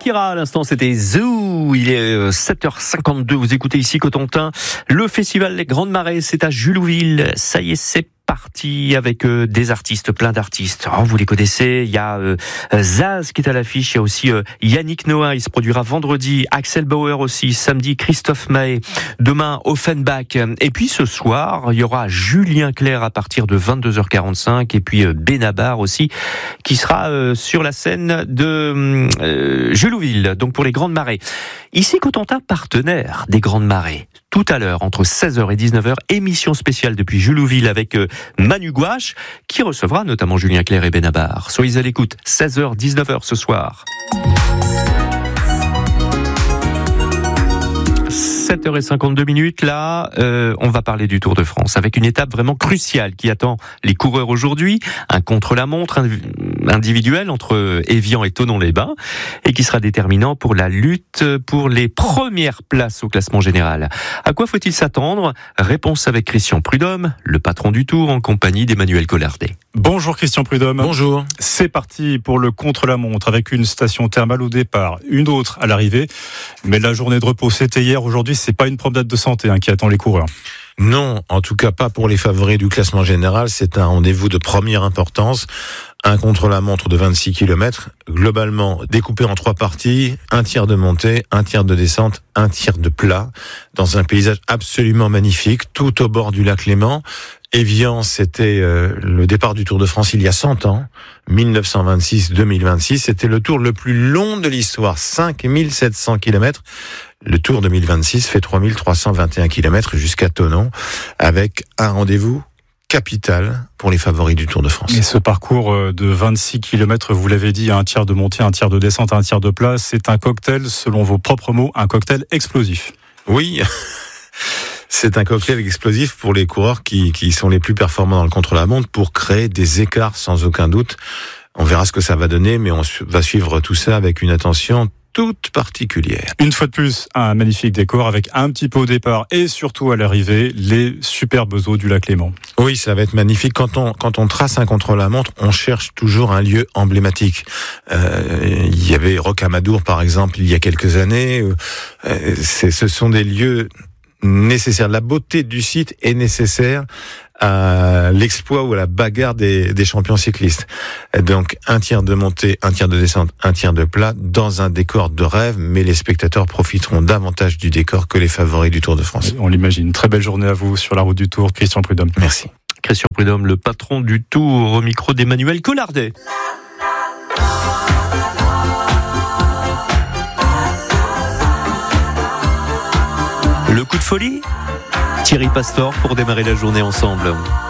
Shakira, à l'instant, c'était Zoo. Il est 7h52. Vous écoutez ici Cotentin. Le festival Les Grandes Marées, c'est à Julouville. Ça y est, c'est parti avec des artistes, plein d'artistes. Oh, vous les connaissez. Il y a Zaz qui est à l'affiche. Il y a aussi Yannick Noah. Il se produira vendredi. Axel Bauer aussi. Samedi, Christophe Maé. Demain, Offenbach. Et puis ce soir, il y aura Julien Clerc à partir de 22h45. Et puis Benabar aussi, qui sera sur la scène de Julouville. Donc pour les Grandes Marées. Ici, Cotentin, partenaire des Grandes Marées. Tout à l'heure, entre 16h et 19h, émission spéciale depuis Julouville avec Manu Gouache, qui recevra notamment Julien Clerc et Benabar. Soyez à l'écoute, 16h, 19h ce soir. 7h52, là, on va parler du Tour de France avec une étape vraiment cruciale qui attend les coureurs aujourd'hui, un contre-la-montre individuel entre Évian et Thonon-les-Bains et qui sera déterminant pour la lutte pour les premières places au classement général. À quoi faut-il s'attendre? Réponse avec Christian Prudhomme, le patron du Tour, en compagnie d'Emmanuel Collardet. Bonjour Christian Prudhomme. Bonjour. C'est parti pour le contre-la-montre avec une station thermale au départ, une autre à l'arrivée. Mais la journée de repos, c'était hier. Aujourd'hui, c'est pas une promenade de santé qui attend les coureurs. Non, en tout cas pas pour les favoris du classement général. C'est un rendez-vous de première importance. Un contre-la-montre de 26 km, globalement découpé en 3 parties, un tiers de montée, un tiers de descente, un tiers de plat, dans un paysage absolument magnifique, tout au bord du lac Léman. Évian, c'était le départ du Tour de France il y a 100 ans, 1926-2026. C'était le tour le plus long de l'histoire, 5700 km. Le Tour 2026 fait 3321 km jusqu'à Thonon, avec un rendez-vous capital pour les favoris du Tour de France. Et ce parcours de 26 km, vous l'avez dit, un tiers de montée, un tiers de descente, un tiers de plat, c'est un cocktail, selon vos propres mots, un cocktail explosif. Oui, c'est un cocktail explosif pour les coureurs qui sont les plus performants dans le contre-la-montre pour créer des écarts sans aucun doute. On verra ce que ça va donner, mais on va suivre tout ça avec une attention toute particulière. Une fois de plus, un magnifique décor avec un petit peu au départ et surtout à l'arrivée, les superbes eaux du lac Léman. Oui, ça va être magnifique. Quand on trace un contre-la-montre, on cherche toujours un lieu emblématique. Il y avait Rocamadour, par exemple, il y a quelques années. Ce sont des lieux nécessaires. La beauté du site est nécessaire à l'exploit ou à la bagarre des champions cyclistes. Et donc, un tiers de montée, un tiers de descente, un tiers de plat, dans un décor de rêve, mais les spectateurs profiteront davantage du décor que les favoris du Tour de France. On l'imagine. Très belle journée à vous sur la route du Tour, Christian Prudhomme. Merci. Christian Prudhomme, le patron du Tour, au micro d'Emmanuel Collardet. Le coup de folie, Thierry Pastor pour démarrer la journée ensemble.